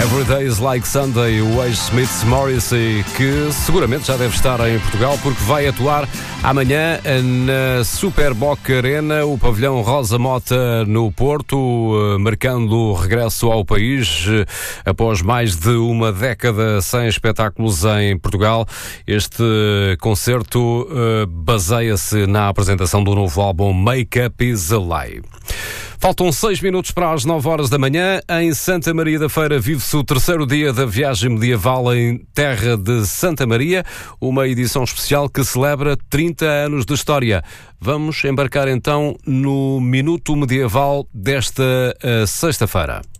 Every Day is Like Sunday, o ex-Smith Morrissey, que seguramente já deve estar em Portugal porque vai atuar amanhã na Super Boca Arena, o pavilhão Rosa Mota no Porto, marcando o regresso ao país após mais de uma década sem espetáculos em Portugal. Este concerto baseia-se na apresentação do novo álbum Make Up Is a Lie. Faltam 6 minutos para as 9 horas da manhã. Em Santa Maria da Feira vive-se o terceiro dia da viagem medieval em terra de Santa Maria, uma edição especial que celebra 30 anos de história. Vamos embarcar então no Minuto Medieval desta sexta-feira.